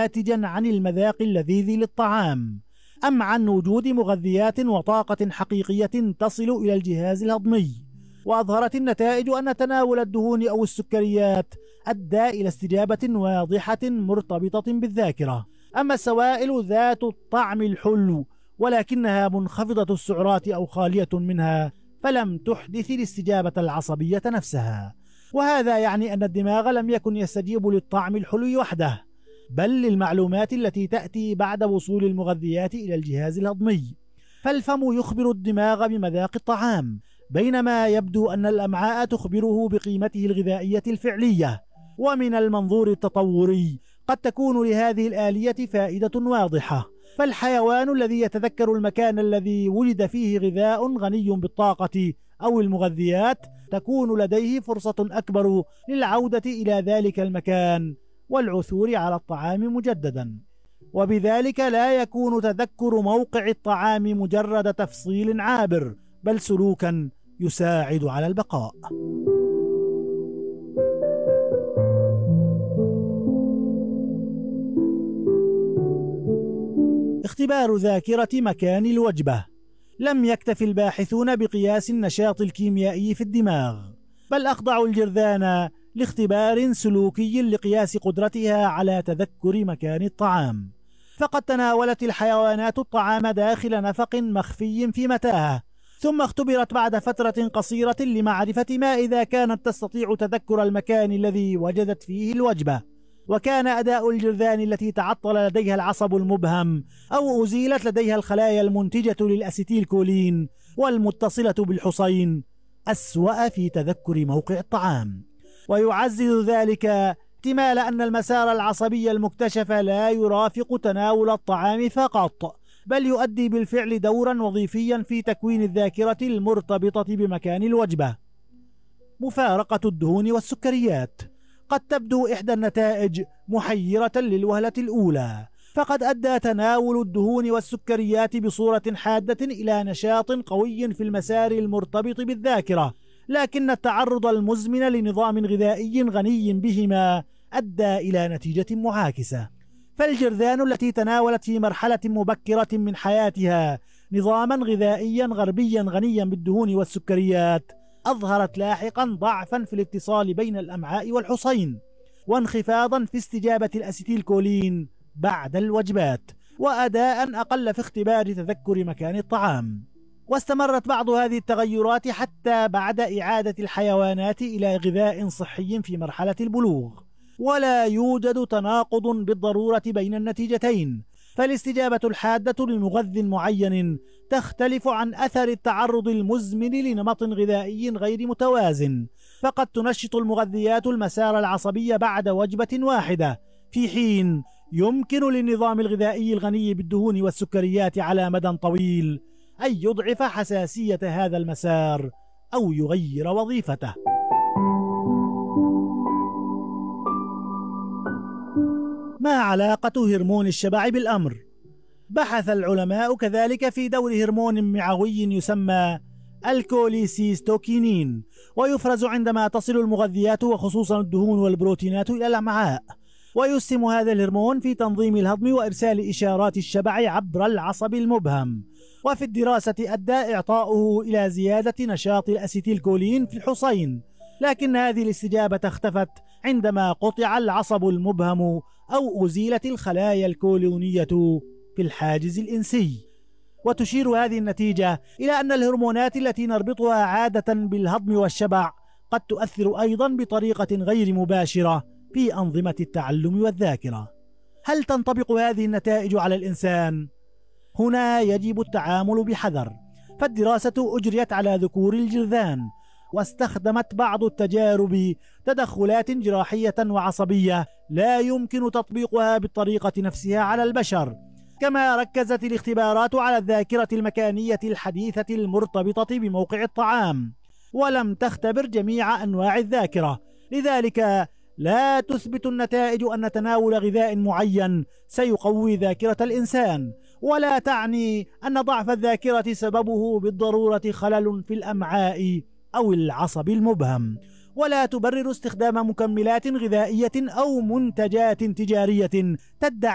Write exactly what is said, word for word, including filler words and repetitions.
ناتجا عن المذاق اللذيذ للطعام، أم عن وجود مغذيات وطاقة حقيقية تصل إلى الجهاز الهضمي. وأظهرت النتائج أن تناول الدهون أو السكريات أدى إلى استجابة واضحة مرتبطة بالذاكرة. أما السوائل ذات الطعم الحلو ولكنها منخفضة السعرات أو خالية منها فلم تحدث الاستجابة العصبية نفسها، وهذا يعني أن الدماغ لم يكن يستجيب للطعم الحلو وحده، بل للمعلومات التي تأتي بعد وصول المغذيات إلى الجهاز الهضمي. فالفم يخبر الدماغ بمذاق الطعام، بينما يبدو أن الأمعاء تخبره بقيمته الغذائية الفعلية. ومن المنظور التطوري قد تكون لهذه الآلية فائدة واضحة، فالحيوان الذي يتذكر المكان الذي ولد فيه غذاء غني بالطاقة أو المغذيات تكون لديه فرصة أكبر للعودة إلى ذلك المكان والعثور على الطعام مجددا، وبذلك لا يكون تذكر موقع الطعام مجرد تفصيل عابر، بل سلوكا يساعد على البقاء. اختبار ذاكرة مكان الوجبة. لم يكتف الباحثون بقياس النشاط الكيميائي في الدماغ، بل أخضعوا الجرذان لاختبار سلوكي لقياس قدرتها على تذكر مكان الطعام. فقد تناولت الحيوانات الطعام داخل نفق مخفي في متاهة، ثم اختبرت بعد فترة قصيرة لمعرفة ما إذا كانت تستطيع تذكر المكان الذي وجدت فيه الوجبة. وكان أداء الجرذان التي تعطل لديها العصب المبهم أو أزيلت لديها الخلايا المنتجة للأسيتيل كولين والمتصلة بالحصين أسوأ في تذكر موقع الطعام. ويعزز ذلك احتمال أن المسار العصبي المكتشف لا يرافق تناول الطعام فقط، بل يؤدي بالفعل دورا وظيفيا في تكوين الذاكرة المرتبطة بمكان الوجبة. مفارقة الدهون والسكريات. قد تبدو إحدى النتائج محيرة للوهلة الأولى، فقد أدى تناول الدهون والسكريات بصورة حادة إلى نشاط قوي في المسار المرتبط بالذاكرة، لكن التعرض المزمن لنظام غذائي غني بهما أدى إلى نتيجة معاكسة. فالجرذان التي تناولت في مرحلة مبكرة من حياتها نظاما غذائيا غربيا غنيا بالدهون والسكريات أظهرت لاحقا ضعفا في الاتصال بين الأمعاء والحصين، وانخفاضا في استجابة الأسيتيل كولين بعد الوجبات، وأداء أقل في اختبار تذكر مكان الطعام. واستمرت بعض هذه التغيرات حتى بعد إعادة الحيوانات إلى غذاء صحي في مرحلة البلوغ، ولا يوجد تناقض بالضرورة بين النتيجتين، فالاستجابة الحادة لمغذ معين تختلف عن أثر التعرض المزمن لنمط غذائي غير متوازن. فقد تنشط المغذيات المسار العصبي بعد وجبة واحدة، في حين يمكن للنظام الغذائي الغني بالدهون والسكريات على مدى طويل أن يضعف حساسية هذا المسار أو يغير وظيفته. ما علاقة هرمون الشبع بالأمر؟ بحث العلماء كذلك في دور هرمون معوي يسمى الكوليسيستوكينين، ويفرز عندما تصل المغذيات وخصوصا الدهون والبروتينات إلى الأمعاء، ويسهم هذا الهرمون في تنظيم الهضم وإرسال إشارات الشبع عبر العصب المبهم. وفي الدراسة أدى إعطاؤه إلى زيادة نشاط الأسيتيل كولين في الحصين، لكن هذه الاستجابة اختفت عندما قطع العصب المبهم أو أزيلت الخلايا الكولونية في الحاجز الإنسي. وتشير هذه النتيجة إلى أن الهرمونات التي نربطها عادة بالهضم والشبع قد تؤثر أيضا بطريقة غير مباشرة في أنظمة التعلم والذاكرة. هل تنطبق هذه النتائج على الإنسان؟ هنا يجب التعامل بحذر، فالدراسة أجريت على ذكور الجرذان، واستخدمت بعض التجارب تدخلات جراحية وعصبية لا يمكن تطبيقها بالطريقة نفسها على البشر. كما ركزت الاختبارات على الذاكرة المكانية الحديثة المرتبطة بموقع الطعام، ولم تختبر جميع أنواع الذاكرة. لذلك لا تثبت النتائج أن تناول غذاء معين سيقوي ذاكرة الإنسان، ولا تعني أن ضعف الذاكرة سببه بالضرورة خلل في الأمعاء أو العصب المبهم، ولا تبرر استخدام مكملات غذائية أو منتجات تجارية تدعي